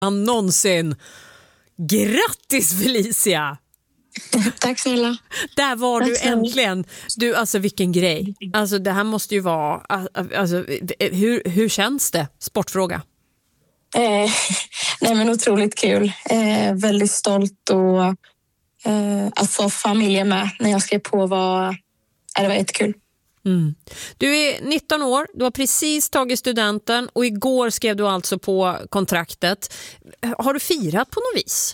någonsin. Grattis Felicia! Tack snälla. Där var du äntligen. Du, alltså vilken grej. Alltså det här måste ju vara, alltså, hur känns det? Sportfråga. Nej men otroligt kul. Väldigt stolt och att få familjen med när jag skrev på var jättekul. Mm. Du är 19 år, du har precis tagit studenten och igår skrev du alltså på kontraktet. Har du firat på något vis?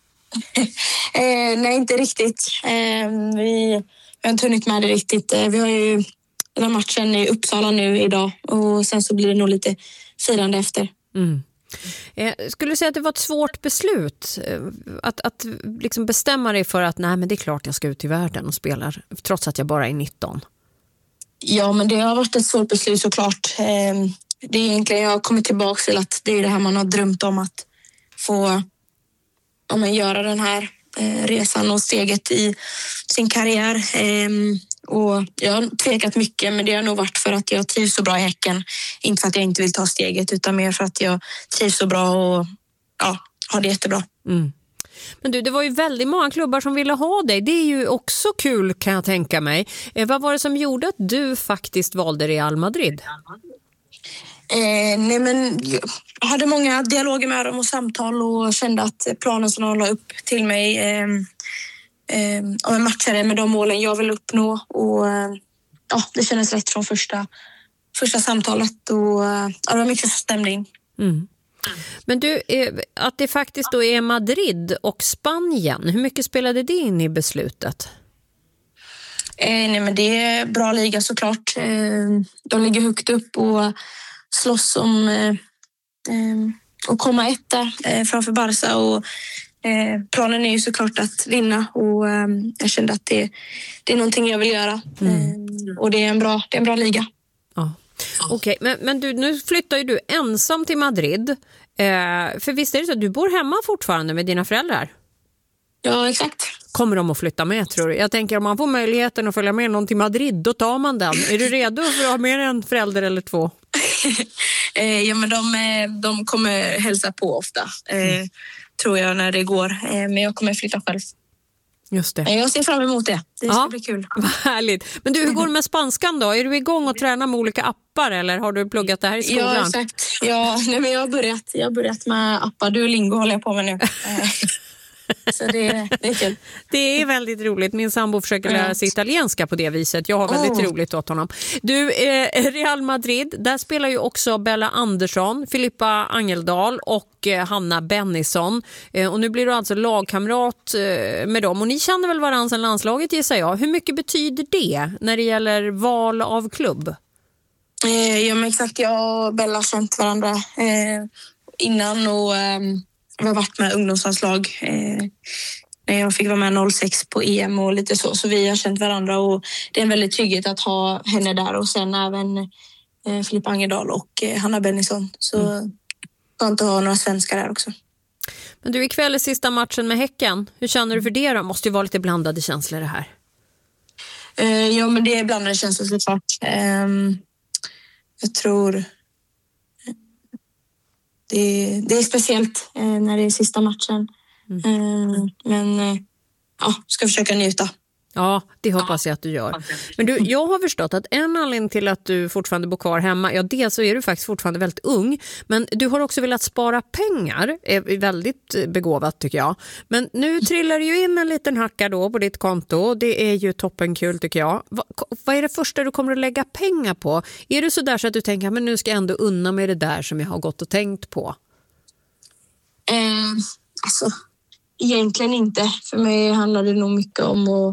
Nej, inte riktigt. Vi har inte hunnit med det riktigt. Vi har ju den här matchen i Uppsala nu idag och sen så blir det nog lite firande efter. Mm. Skulle du säga att det var ett svårt beslut att liksom bestämma dig för att nej, men det är klart jag ska ut i världen och spela trots att jag bara är 19? Ja, men det har varit ett svårt beslut såklart. Det är egentligen, jag har kommit tillbaka till att det är det här man har drömt om, att få göra den här resan och steget i sin karriär. Och jag har tvekat mycket, men det har nog varit för att jag trivs så bra i Häcken. Inte för att jag inte vill ta steget, utan mer för att jag trivs så bra och har det jättebra. Mm. Men du, det var ju väldigt många klubbar som ville ha dig. Det är ju också kul, kan jag tänka mig. Vad var det som gjorde att du faktiskt valde Real Madrid? Nej, men jag hade många dialoger med dem och samtal och kände att planen som de la upp till mig om en matchare med de målen jag vill uppnå, och det kändes rätt från första samtalet, och det var mycket som stämde in. Mm. Men du, att det faktiskt då är Madrid och Spanien, hur mycket spelade det in i beslutet? Nej, men det är bra liga såklart. De ligger högt upp och slåss om att komma etta framför Barca, och planen är ju såklart att vinna, och jag kände att det är någonting jag vill göra. Och det är en bra liga. Ja. Okej, men du, nu flyttar ju du ensam till Madrid. För visst är det så att du bor hemma fortfarande med dina föräldrar? Ja, exakt. Kommer de att flytta med, tror du? Jag tänker, om man får möjligheten att följa med någon till Madrid, då tar man den. Är du redo för att ha med en förälder eller två? Ja, men de kommer hälsa på ofta, tror jag, när det går. Men jag kommer flytta själv. Just det. Jag ser fram emot det. Det ska bli kul. Vad härligt. Men du, hur går det med spanskan då? Är du igång och tränar med olika appar, eller har du pluggat det här i skolan? Ja, exakt. Ja, nej, men jag har börjat med appar. Duolingo håller jag på med nu. Så det är kul. Det är väldigt roligt. Min sambo försöker lära sig italienska på det viset. Jag har väldigt roligt åt honom. Du, Real Madrid, där spelar ju också Bella Andersson, Filippa Angeldal och Hanna Bennison. Och nu blir du alltså lagkamrat med dem. Och ni känner väl varandra sedan landslaget, gissar jag. Hur mycket betyder det när det gäller val av klubb? Ja, men exakt. Jag och Bella har känt varandra innan, och vi har varit med ungdomslandslag när jag fick vara med 06 på EM och lite så vi har känt varandra, och det är en väldigt trygghet att ha henne där, och sen även Filippa Angerdal och Hanna Bennison, så skönt att ha några svenskar där också. Men du, ikväll är sista matchen med Häcken. Hur känner du för det då? Måste ju vara lite blandade känslor det här. Ja, men det är blandade känslor såklart. Jag tror det är speciellt när det är sista matchen. Men ska försöka njuta. Ja, det hoppas jag att du gör. Men du, jag har förstått att en anledning till att du fortfarande bor kvar hemma, dels så är du faktiskt fortfarande väldigt ung, men du har också velat spara pengar, är väldigt begåvat tycker jag. Men nu trillar det ju in en liten hacka då på ditt konto, det är ju toppenkul tycker jag. Vad är det första du kommer att lägga pengar på? Är du så där så att du tänker, men nu ska jag ändå unna mig det där som jag har gått och tänkt på? Alltså, egentligen inte. För mig handlar det nog mycket om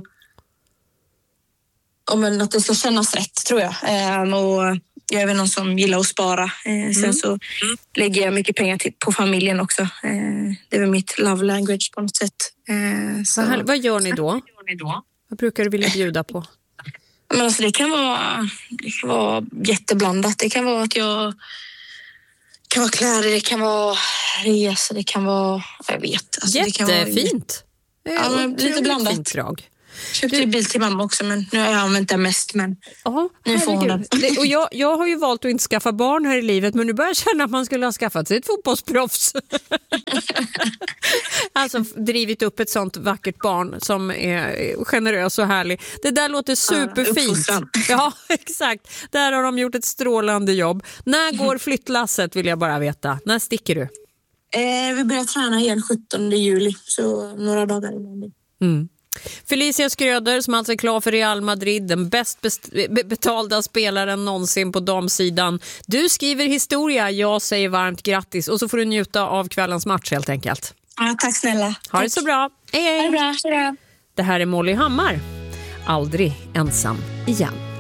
att det ska kännas rätt, tror jag. Och jag är väl någon som gillar att spara. Sen så lägger jag mycket pengar på familjen också. Det är väl mitt love language på något sätt. Vad gör ni då? Vad brukar du vilja bjuda på? Men alltså, det kan vara jätteblandat. Det kan vara att jag kan vara kläder, det kan vara resor, det kan vara, jag vet. Alltså, jättefint. Det kan vara, lite blandat. Fint drag. Köpte bil till mamma också, men nu har jag använt det mest. Men nu får hon den. Och jag har ju valt att inte skaffa barn här i livet, men nu börjar jag känna att man skulle ha skaffat sig ett fotbollsproffs. Alltså drivit upp ett sånt vackert barn som är generös och härlig. Det där låter superfint. Ja, exakt. Där har de gjort ett strålande jobb. När går flyttlasset, vill jag bara veta. När sticker du? Vi börjar träna igen 17 juli, så några dagar innan. Felicia Skröder, som alltså är klar för Real Madrid, den bäst betalda spelaren någonsin på damsidan. Du skriver historia, jag säger varmt grattis, och så får du njuta av kvällens match helt enkelt. Ja, tack snälla. Ha det så bra. Hej, hej. Ha det bra. Det här är Molly Hammar. Aldrig ensam igen.